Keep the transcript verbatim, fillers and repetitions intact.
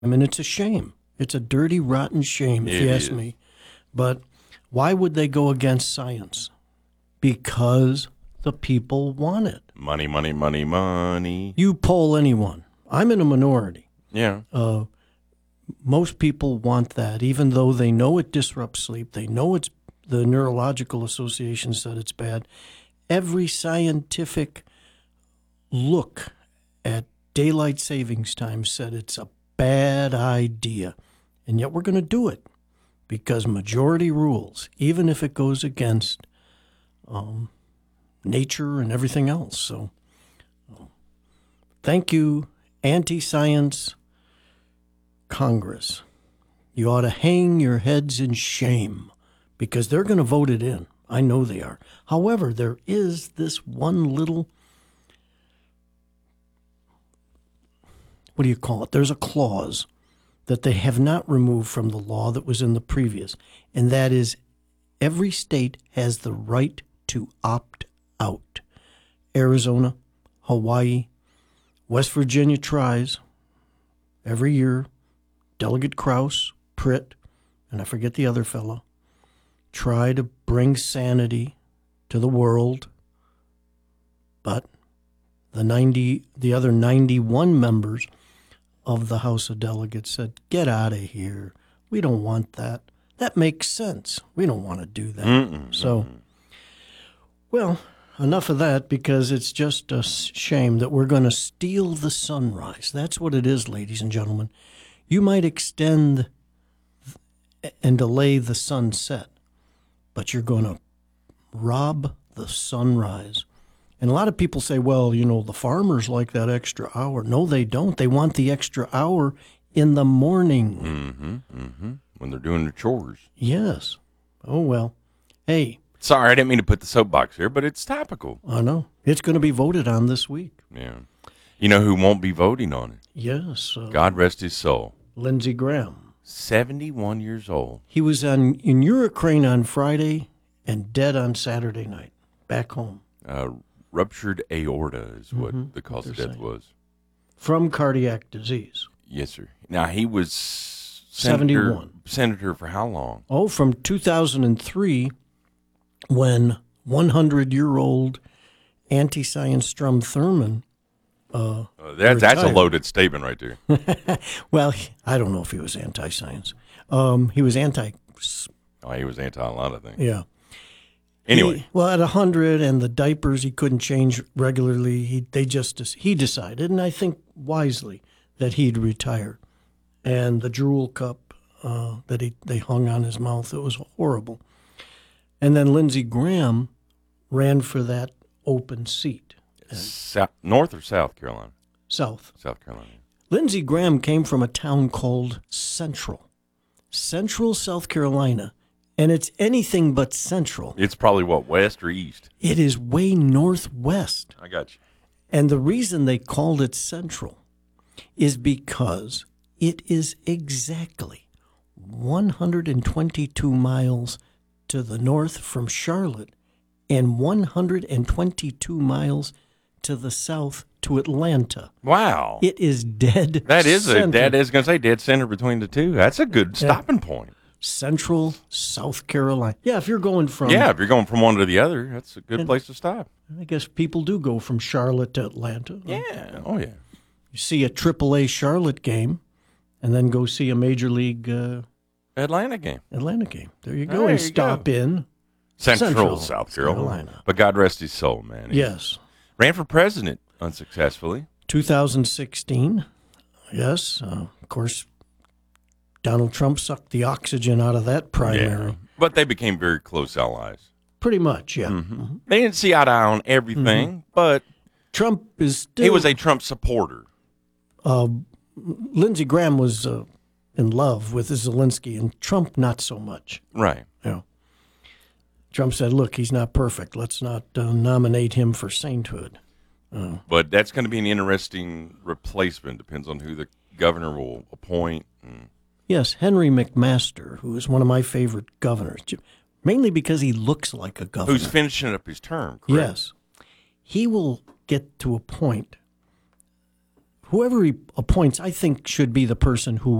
I mean, it's a shame. It's a dirty, rotten shame, if It you ask is. me. But why would they go against science? Because the people want it. Money, money, money, money. You poll anyone. I'm in a minority. Yeah. Uh, most people want that, even though they know it disrupts sleep. They know it's the neurological association said it's bad. Every scientific look at daylight savings time said it's a bad idea. And yet we're going to do it because majority rules, even if it goes against um, nature and everything else. So uh, thank you, anti-science Congress. You ought to hang your heads in shame because they're going to vote it in. I know they are. However, there is this one little, what do you call it? There's a clause that they have not removed from the law that was in the previous, and that is every state has the right to opt out. Arizona, Hawaii, West Virginia tries every year. Delegate Krause, Pritt, and I forget the other fellow, try to bring sanity to the world, but the ninety, the other ninety-one members of the House of Delegates said, get out of here. We don't want that. That makes sense. We don't want to do that. Mm-mm, so, mm-mm. well, enough of that because it's just a shame that we're going to steal the sunrise. That's what it is, ladies and gentlemen. You might extend and delay the sunset, but you're going to rob the sunrise. And a lot of people say, well, you know, the farmers like that extra hour. No, they don't. They want the extra hour in the morning. Mm-hmm, mm-hmm. When they're doing their chores. Yes. Oh, well. Hey. Sorry, I didn't mean to put the soapbox here, but it's topical. I know. It's going to be voted on this week. Yeah. You know who won't be voting on it? Yes. Uh, God rest his soul. Lindsey Graham. seventy-one years old. He was on in Ukraine on Friday and dead on Saturday night, back home. Uh, ruptured aorta is what Mhm, the cause what of they're death saying. was. From cardiac disease. Yes, sir. Now, he was senator, seventy-one. senator for how long? Oh, from two thousand three, when one hundred-year-old anti-science Strom Thurmond uh, Uh, that, that's a retired. loaded statement right there. Well, I don't know if he was anti-science. Um, he was anti, Oh, he was anti a lot of things. yeah. Anyway, He- well, at one hundred and the diapers he couldn't change regularly, he they just he decided, and I think wisely, that he'd retire. And the drool cup uh, that he they hung on his mouth, it was horrible. And then Lindsey Graham ran for that open seat, South, North or South Carolina? South. South Carolina. Lindsey Graham came from a town called Central, Central, South Carolina, and it's anything but central. It's probably what, west or east? It is way northwest. I got you. And the reason they called it Central is because it is exactly one hundred twenty-two miles to the north from Charlotte and one hundred twenty-two miles to the south to Atlanta. Wow. It is dead that is a center. that is going to say dead center between the two. That's a good stopping point. Central South Carolina. Yeah, if you're going from... Yeah, if you're going from one to the other, that's a good And- place to stop. I guess people do go from Charlotte to Atlanta. Yeah. Oh, yeah. You see a triple A Charlotte game and then go see a Major League uh, Atlanta game. Atlanta game. There you go. There and you stop go. in. Central, Central South Carolina. Carolina. But God rest his soul, man. He Yes. ran for president unsuccessfully. two thousand sixteen. Yes. Uh, of course, Donald Trump sucked the oxygen out of that primary. Yeah. But they became very close allies. Pretty much, yeah. Mm-hmm. They didn't see eye to eye on everything, but Trump is still... he was a Trump supporter. Uh, Lindsey Graham was uh, in love with Zelensky, and Trump not so much. Right. You know, Trump said, look, he's not perfect. Let's not uh, nominate him for sainthood. Uh, But that's going to be an interesting replacement. Depends on who the governor will appoint. And yes, Henry McMaster, who is one of my favorite governors, mainly because he looks like a governor. who's finishing up his term, correct? Yes. He will get to a point whoever he appoints, I think, should be the person who